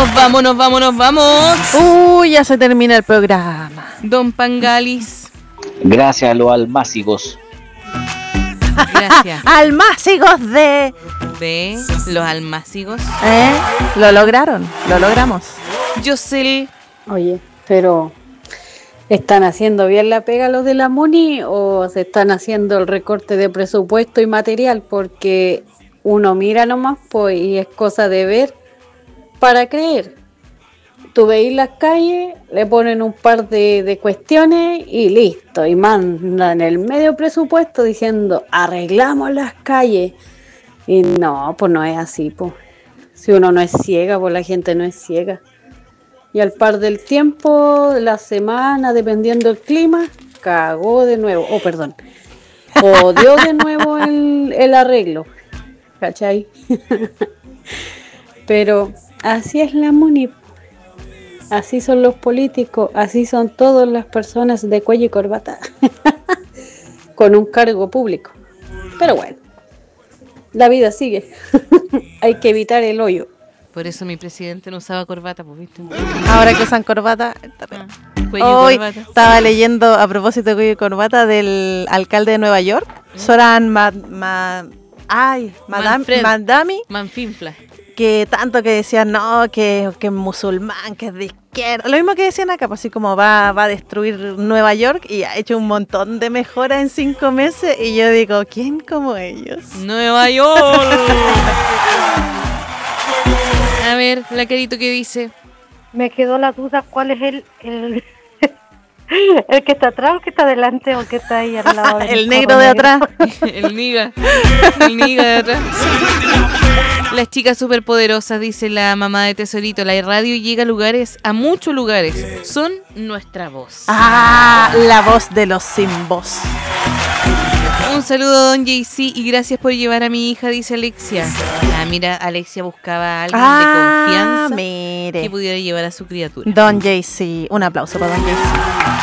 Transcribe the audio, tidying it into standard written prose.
Nos vamos. Uy, ya se termina el programa. Don Pangalis. Gracias a los almácigos. Gracias. Almácigos de los almácigos. Lo logramos. Yosel. Oye, pero ¿están haciendo bien la pega los de la MUNI o se están haciendo el recorte de presupuesto y material? Porque uno mira nomás pues, y es cosa de ver para creer. Tú veis las calles, le ponen un par de cuestiones y listo. Y mandan el medio presupuesto diciendo, arreglamos las calles. Y no, pues no es así, pues. Si uno no es ciega, pues la gente no es ciega. Y al par del tiempo, la semana, dependiendo del clima, cagó de nuevo. Odió de nuevo el arreglo. ¿Cachai? Pero así es la MUNI. Así son los políticos, así son todas las personas de cuello y corbata, con un cargo público. Pero bueno, la vida sigue, hay que evitar el hoyo. Por eso mi presidente no usaba corbata, pues, ¿viste? Ahora que usan corbata. Cuello Hoy y corbata. estaba leyendo a propósito de cuello y corbata del alcalde de Nueva York, Zoran Mandami. Manfinfla. Que tanto que decían, no, que es musulmán, que es de izquierda. Lo mismo que decían acá, pues así como va a destruir Nueva York y ha hecho un montón de mejoras en 5 meses. Y yo digo, ¿quién como ellos? Nueva York. A ver, la Carito, ¿qué dice? Me quedó la duda, ¿cuál es el que está atrás o el que está adelante o el que está ahí al lado? El negro de atrás. El niga de atrás. Las chicas superpoderosas, dice la mamá de Tesorito. La radio llega a muchos lugares. Son nuestra voz. La voz de los sin voz. Un saludo a Don JC y gracias por llevar a mi hija, dice Alexia. Mira, Alexia buscaba a alguien de confianza mire, que pudiera llevar a su criatura. Don JC, un aplauso para Don JC.